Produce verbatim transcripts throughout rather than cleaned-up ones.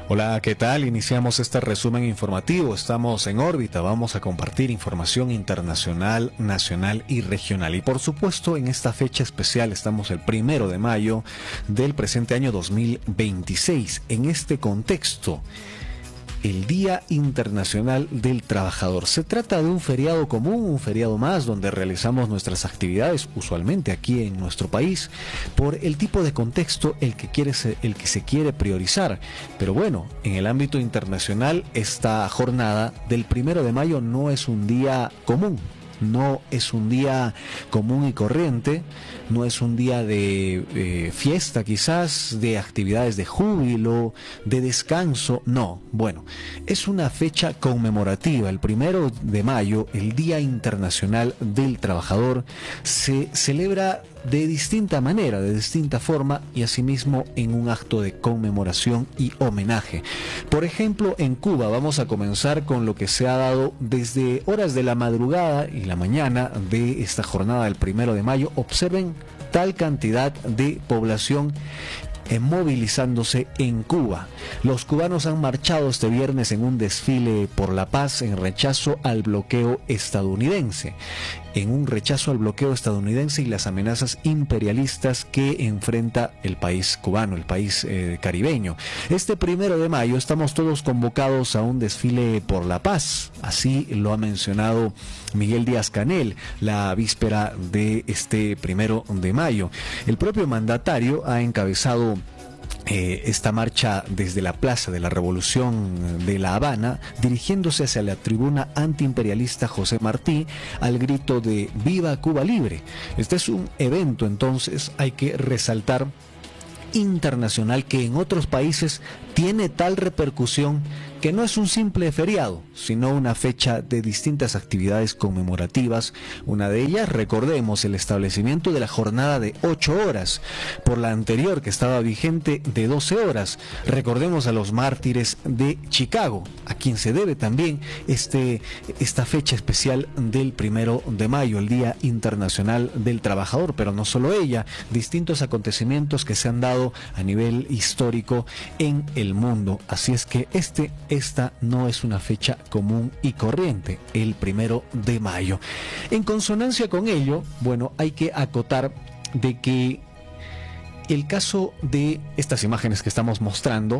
Hola, ¿qué tal? Iniciamos este resumen informativo. Estamos en órbita. Vamos a compartir información internacional, nacional y regional. Y por supuesto, en esta fecha especial estamos el primero de mayo del presente año dos mil veintiséis. En este contexto, el Día Internacional del Trabajador. Se trata de un feriado común, un feriado más donde realizamos nuestras actividades, usualmente aquí en nuestro país, por el tipo de contexto el que, quiere se, el que se quiere priorizar. Pero bueno, en el ámbito internacional, esta jornada del primero de mayo no es un día común. No es un día común y corriente, no es un día de eh, fiesta quizás, de actividades de júbilo, de descanso, no. Bueno, es una fecha conmemorativa. El primero de mayo, el Día Internacional del Trabajador, se celebra de distinta manera, de distinta forma y asimismo en un acto de conmemoración y homenaje. Por ejemplo, en Cuba vamos a comenzar con lo que se ha dado desde horas de la madrugada y la mañana de esta jornada del primero de mayo. Observen tal cantidad de población Eh, movilizándose en Cuba. Los cubanos han marchado este viernes en un desfile por la paz en rechazo al bloqueo estadounidense, en un rechazo al bloqueo estadounidense y las amenazas imperialistas que enfrenta el país cubano, el país eh, caribeño. Este primero de mayo estamos todos convocados a un desfile por la paz, así lo ha mencionado Miguel Díaz-Canel la víspera de este primero de mayo. El propio mandatario ha encabezado Eh, esta marcha desde la Plaza de la Revolución de La Habana, dirigiéndose hacia la tribuna antiimperialista José Martí al grito de ¡Viva Cuba Libre! Este es un evento, entonces, hay que resaltar, internacional, que en otros países tiene tal repercusión que no es un simple feriado, sino una fecha de distintas actividades conmemorativas. Una de ellas, recordemos, el establecimiento de la jornada de ocho horas, por la anterior que estaba vigente de doce horas. Recordemos a los mártires de Chicago, a quien se debe también este, esta fecha especial del primero de mayo, el Día Internacional del Trabajador, pero no solo ella, distintos acontecimientos que se han dado a nivel histórico en el mundo. Así es que este Esta no es una fecha común y corriente, el primero de mayo. En consonancia con ello, bueno, hay que acotar de que el caso de estas imágenes que estamos mostrando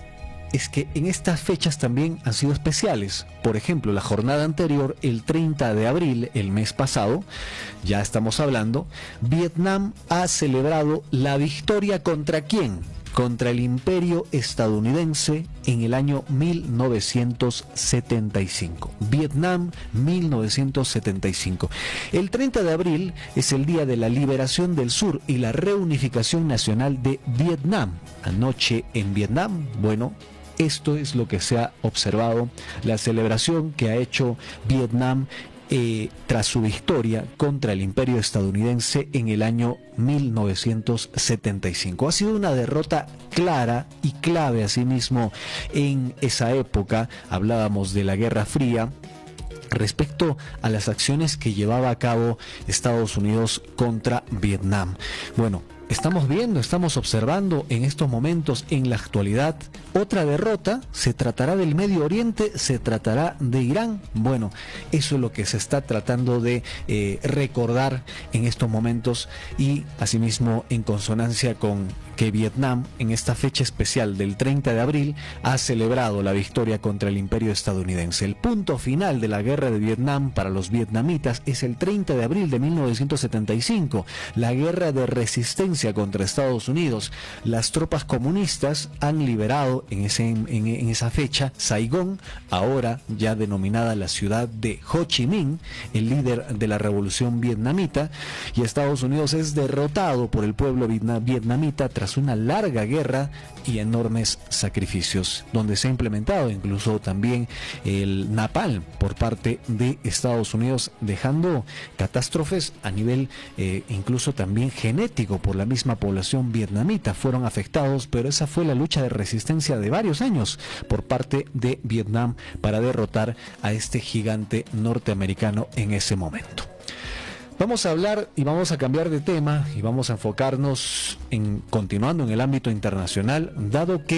es que en estas fechas también han sido especiales. Por ejemplo, la jornada anterior, el treinta de abril, el mes pasado, ya estamos hablando, Vietnam ha celebrado la victoria ¿contra quién? Contra el imperio estadounidense en el año mil novecientos setenta y cinco. Vietnam, mil novecientos setenta y cinco. El treinta de abril es el día de la liberación del sur y la reunificación nacional de Vietnam. Anoche en Vietnam, bueno, esto es lo que se ha observado, la celebración que ha hecho Vietnam Eh, tras su victoria contra el imperio estadounidense en el año mil novecientos setenta y cinco. Ha sido una derrota clara y clave asimismo en esa época. Hablábamos de la Guerra Fría respecto a las acciones que llevaba a cabo Estados Unidos contra Vietnam. Bueno, estamos viendo, estamos observando en estos momentos, en la actualidad, otra derrota. Se tratará del Medio Oriente, se tratará de Irán. Bueno, eso es lo que se está tratando de eh, recordar en estos momentos, y asimismo en consonancia con que Vietnam en esta fecha especial del treinta de abril ha celebrado la victoria contra el imperio estadounidense. El punto final de la guerra de Vietnam para los vietnamitas es el treinta de abril de mil novecientos setenta y cinco, la guerra de resistencia contra Estados Unidos. Las tropas comunistas han liberado en, ese, en, en esa fecha Saigón, ahora ya denominada la ciudad de Ho Chi Minh, el líder de la revolución vietnamita, y Estados Unidos es derrotado por el pueblo vietnamita tras una larga guerra y enormes sacrificios, donde se ha implementado incluso también el napalm por parte de Estados Unidos, dejando catástrofes a nivel eh, incluso también genético por la misma población vietnamita. Fueron afectados, pero esa fue la lucha de resistencia de varios años por parte de Vietnam para derrotar a este gigante norteamericano en ese momento. Vamos a hablar y vamos a cambiar de tema y vamos a enfocarnos en continuando en el ámbito internacional, dado que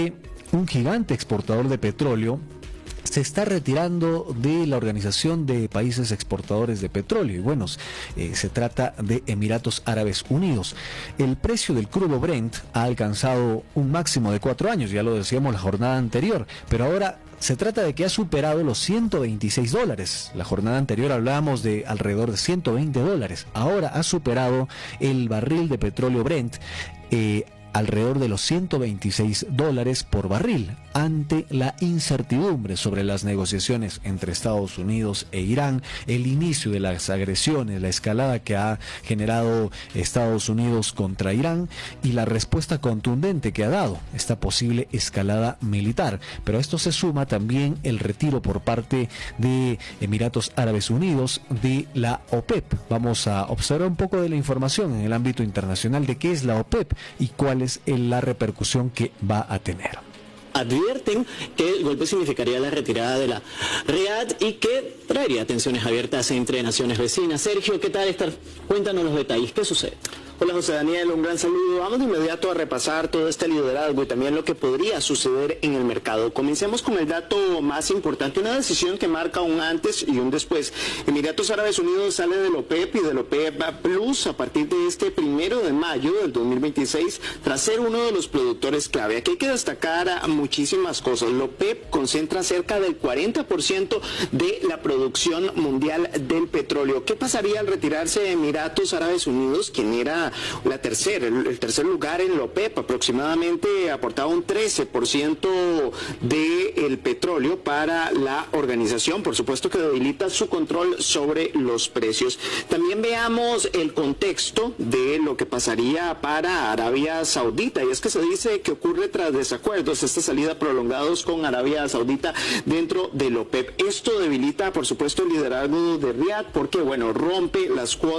un gigante exportador de petróleo, se está retirando de la Organización de Países Exportadores de Petróleo. Y bueno, eh, se trata de Emiratos Árabes Unidos. El precio del crudo Brent ha alcanzado un máximo de cuatro años, ya lo decíamos la jornada anterior, pero ahora se trata de que ha superado los ciento veintiséis dólares. La jornada anterior hablábamos de alrededor de ciento veinte dólares. Ahora ha superado el barril de petróleo Brent eh, alrededor de los ciento veintiséis dólares por barril, ante la incertidumbre sobre las negociaciones entre Estados Unidos e Irán, el inicio de las agresiones, la escalada que ha generado Estados Unidos contra Irán y la respuesta contundente que ha dado esta posible escalada militar. Pero a esto se suma también el retiro por parte de Emiratos Árabes Unidos de la OPEP. Vamos a observar un poco de la información en el ámbito internacional de qué es la OPEP y cuál es la repercusión que va a tener. Advierten que el golpe significaría la retirada de la Riad y que traería tensiones abiertas entre naciones vecinas. Sergio, ¿qué tal estar? Cuéntanos los detalles, ¿qué sucede? Hola José Daniel, un gran saludo. Vamos de inmediato a repasar todo este liderazgo y también lo que podría suceder en el mercado. Comencemos con el dato más importante, una decisión que marca un antes y un después. Emiratos Árabes Unidos sale del OPEP y del OPEP Plus a partir de este primero de mayo del dos mil veintiséis, tras ser uno de los productores clave. Aquí hay que destacar muchísimas cosas. El OPEP concentra cerca del cuarenta por ciento de la producción mundial del petróleo. ¿Qué pasaría al retirarse de Emiratos Árabes Unidos, quien era la tercera, el, el tercer lugar en la OPEP? Aproximadamente aportaba un trece por ciento del petróleo para la organización, por supuesto que debilita su control sobre los precios. También veamos el contexto de lo que pasaría para Arabia Saudita, y es que se dice que ocurre tras desacuerdos, esta salida prolongados con Arabia Saudita dentro del OPEP. Esto debilita, por supuesto, el liderazgo de Riad porque, bueno, rompe las cuotas